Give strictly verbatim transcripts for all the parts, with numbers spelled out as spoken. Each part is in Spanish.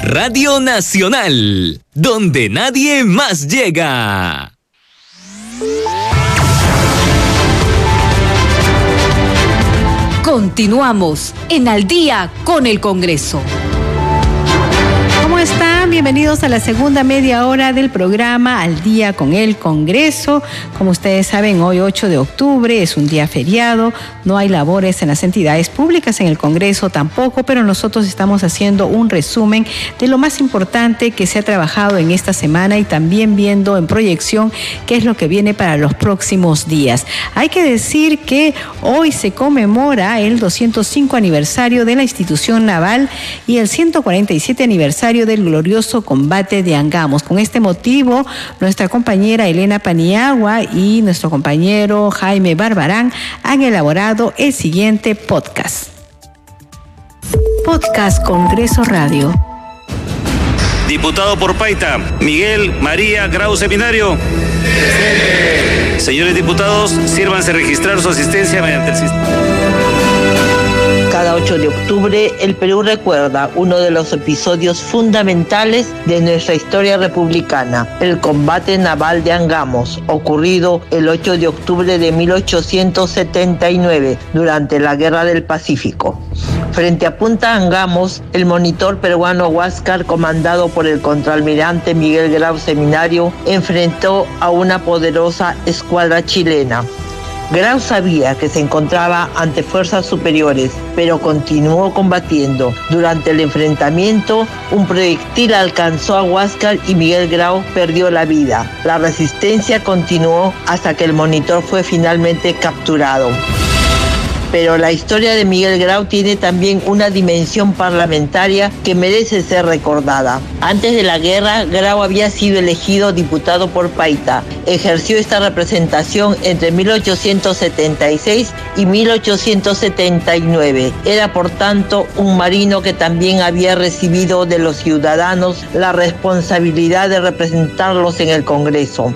Radio Nacional, donde nadie más llega. Continuamos en Al Día con el Congreso. ¿Cómo están? Bienvenidos a la segunda media hora del programa Al Día con el Congreso. Como ustedes saben, hoy ocho de octubre es un día feriado, no hay labores en las entidades públicas, en el Congreso tampoco, pero nosotros estamos haciendo un resumen de lo más importante que se ha trabajado en esta semana y también viendo en proyección qué es lo que viene para los próximos días. Hay que decir que hoy se conmemora el doscientos cinco aniversario de la institución naval y el ciento cuarenta y siete aniversario del glorioso combate de Angamos. Con este motivo, nuestra compañera Elena Paniagua y nuestro compañero Jaime Barbarán han elaborado el siguiente podcast. Podcast Congreso Radio. Diputado por Paita, Miguel María Grau Seminario. Sí. Señores diputados, sírvanse registrar su asistencia mediante el sistema. Cada ocho de octubre, el Perú recuerda uno de los episodios fundamentales de nuestra historia republicana, el combate naval de Angamos, ocurrido el ocho de octubre de mil ochocientos setenta y nueve, durante la Guerra del Pacífico. Frente a Punta Angamos, el monitor peruano Huáscar, comandado por el contraalmirante Miguel Grau Seminario, enfrentó a una poderosa escuadra chilena. Grau sabía que se encontraba ante fuerzas superiores, pero continuó combatiendo. Durante el enfrentamiento, un proyectil alcanzó a Huáscar y Miguel Grau perdió la vida. La resistencia continuó hasta que el monitor fue finalmente capturado. Pero la historia de Miguel Grau tiene también una dimensión parlamentaria que merece ser recordada. Antes de la guerra, Grau había sido elegido diputado por Paita. Ejerció esta representación entre mil ochocientos setenta y seis y mil ochocientos setenta y nueve. Era, por tanto, un marino que también había recibido de los ciudadanos la responsabilidad de representarlos en el Congreso.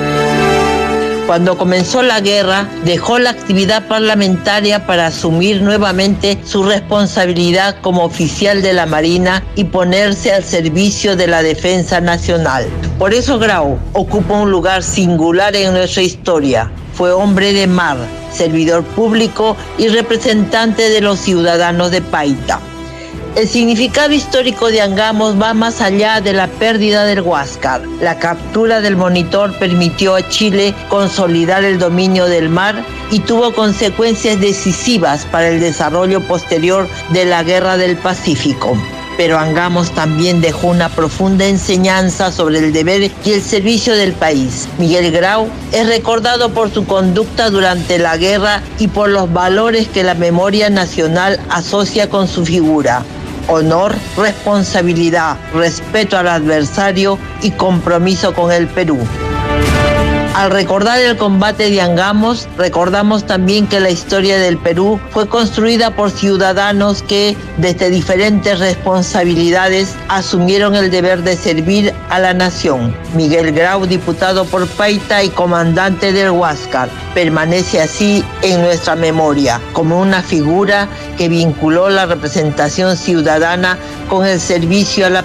Cuando comenzó la guerra, dejó la actividad parlamentaria para asumir nuevamente su responsabilidad como oficial de la Marina y ponerse al servicio de la defensa nacional. Por eso Grau ocupa un lugar singular en nuestra historia. Fue hombre de mar, servidor público y representante de los ciudadanos de Paita. El significado histórico de Angamos va más allá de la pérdida del Huáscar. La captura del monitor permitió a Chile consolidar el dominio del mar y tuvo consecuencias decisivas para el desarrollo posterior de la Guerra del Pacífico. Pero Angamos también dejó una profunda enseñanza sobre el deber y el servicio del país. Miguel Grau es recordado por su conducta durante la guerra y por los valores que la memoria nacional asocia con su figura: honor, responsabilidad, respeto al adversario y compromiso con el Perú. Al recordar el combate de Angamos, recordamos también que la historia del Perú fue construida por ciudadanos que, desde diferentes responsabilidades, asumieron el deber de servir a la nación. Miguel Grau, diputado por Paita y comandante del Huáscar, permanece así en nuestra memoria, como una figura que vinculó la representación ciudadana con el servicio a la